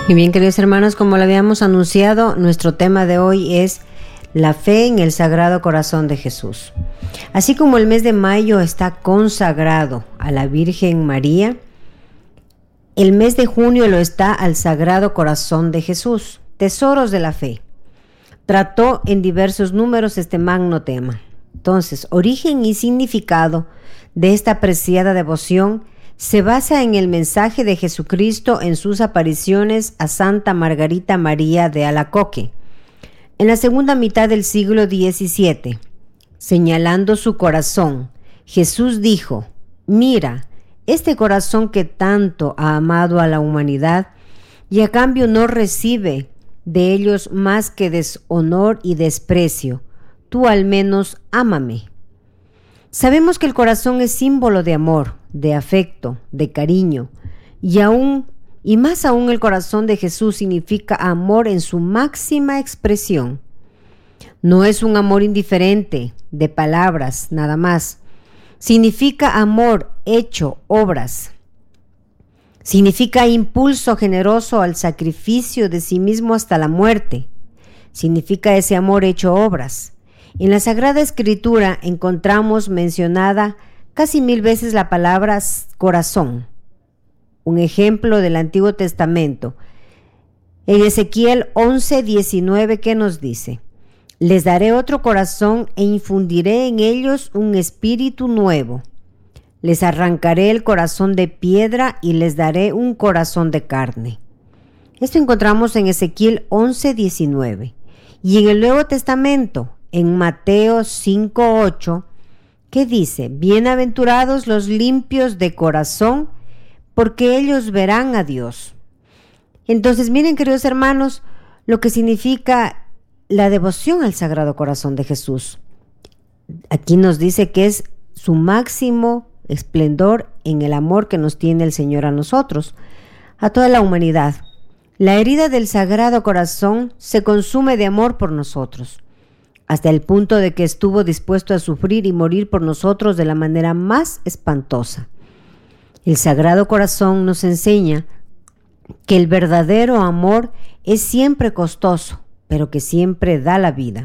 Y bien, queridos hermanos, como lo habíamos anunciado, nuestro tema de hoy es la fe en el Sagrado Corazón de Jesús. Así como el mes de mayo está consagrado a la Virgen María, el mes de junio lo está al Sagrado Corazón de Jesús, tesoros de la fe. Trató en diversos números este magno tema. Entonces, origen y significado de esta apreciada devoción se basa en el mensaje de Jesucristo en sus apariciones a Santa Margarita María de Alacoque, en la segunda mitad del siglo XVII. Señalando su corazón, Jesús dijo: «Mira, este corazón que tanto ha amado a la humanidad y a cambio no recibe de ellos más que deshonor y desprecio. Tú al menos ámame». Sabemos que el corazón es símbolo de amor, de afecto, de cariño, y más aún el corazón de Jesús significa amor en su máxima expresión. No es un amor indiferente, de palabras, nada más. Significa amor hecho obras. Significa impulso generoso al sacrificio de sí mismo hasta la muerte. Significa ese amor hecho obras. En la Sagrada Escritura encontramos mencionada casi 1000 veces la palabra corazón. Un ejemplo del Antiguo Testamento. En Ezequiel 11:19, ¿qué nos dice? Les daré otro corazón e infundiré en ellos un espíritu nuevo. Les arrancaré el corazón de piedra y les daré un corazón de carne. Esto encontramos en Ezequiel 11:19. Y en el Nuevo Testamento, en Mateo 5:8, ¿qué dice? Bienaventurados los limpios de corazón, porque ellos verán a Dios. Entonces, miren, queridos hermanos, lo que significa la devoción al Sagrado Corazón de Jesús. Aquí nos dice que es su máximo esplendor en el amor que nos tiene el Señor a nosotros, a toda la humanidad. La herida del Sagrado Corazón se consume de amor por nosotros, hasta el punto de que estuvo dispuesto a sufrir y morir por nosotros de la manera más espantosa. El Sagrado Corazón nos enseña que el verdadero amor es siempre costoso, pero que siempre da la vida.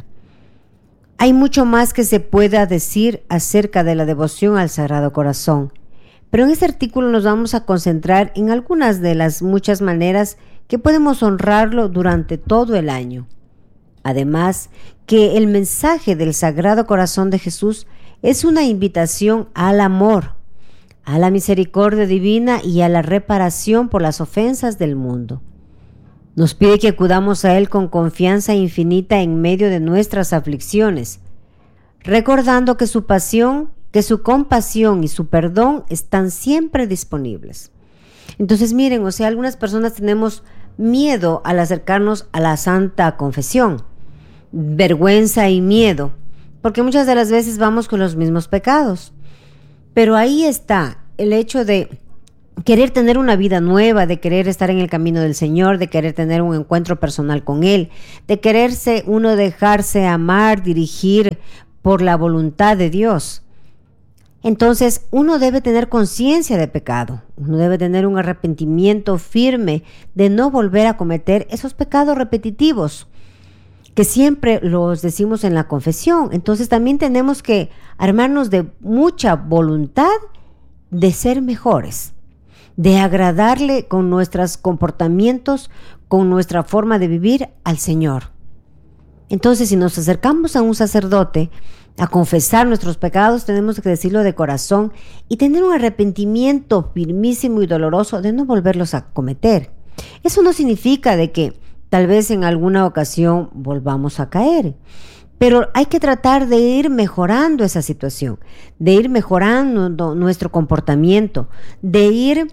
Hay mucho más que se pueda decir acerca de la devoción al Sagrado Corazón, pero en este artículo nos vamos a concentrar en algunas de las muchas maneras que podemos honrarlo durante todo el año. Además, que el mensaje del Sagrado Corazón de Jesús es una invitación al amor, a la misericordia divina y a la reparación por las ofensas del mundo. Nos pide que acudamos a Él con confianza infinita en medio de nuestras aflicciones, recordando que su pasión, que su compasión y su perdón están siempre disponibles. Entonces, miren, algunas personas tenemos miedo al acercarnos a la Santa Confesión, vergüenza y miedo, porque muchas de las veces vamos con los mismos pecados. Pero ahí está el hecho de querer tener una vida nueva, de querer estar en el camino del Señor, de querer tener un encuentro personal con Él, de quererse uno dejarse amar, dirigir por la voluntad de Dios. Entonces, uno debe tener conciencia de pecado, uno debe tener un arrepentimiento firme de no volver a cometer esos pecados repetitivos que siempre los decimos en la confesión. Entonces también tenemos que armarnos de mucha voluntad de ser mejores, de agradarle con nuestros comportamientos, con nuestra forma de vivir al Señor. Entonces, si nos acercamos a un sacerdote a confesar nuestros pecados, tenemos que decirlo de corazón y tener un arrepentimiento firmísimo y doloroso de no volverlos a cometer. Eso no significa de que tal vez en alguna ocasión volvamos a caer, pero hay que tratar de ir mejorando esa situación, de ir mejorando nuestro comportamiento, de ir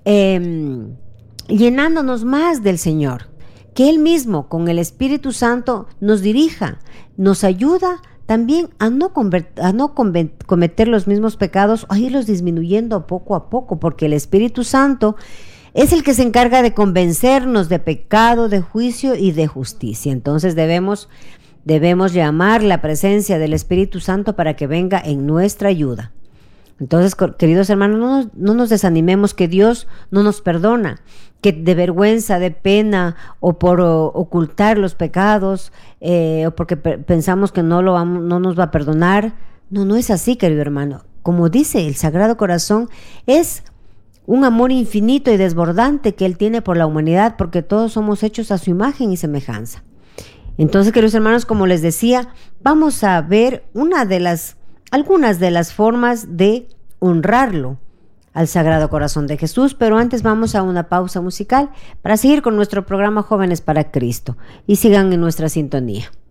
llenándonos más del Señor, que Él mismo con el Espíritu Santo nos dirija, nos ayuda también a no cometer los mismos pecados, a irlos disminuyendo poco a poco, porque el Espíritu Santo es el que se encarga de convencernos de pecado, de juicio y de justicia. Entonces debemos llamar la presencia del Espíritu Santo para que venga en nuestra ayuda. Entonces, queridos hermanos, no nos desanimemos, que Dios no nos perdona, que de vergüenza, de pena o por ocultar los pecados o porque pensamos que no nos va a perdonar. No es así, querido hermano. Como dice el Sagrado Corazón, es un amor infinito y desbordante que Él tiene por la humanidad, porque todos somos hechos a su imagen y semejanza. Entonces, queridos hermanos, como les decía, vamos a ver algunas de las formas de honrarlo al Sagrado Corazón de Jesús, pero antes vamos a una pausa musical para seguir con nuestro programa Jóvenes para Cristo y sigan en nuestra sintonía.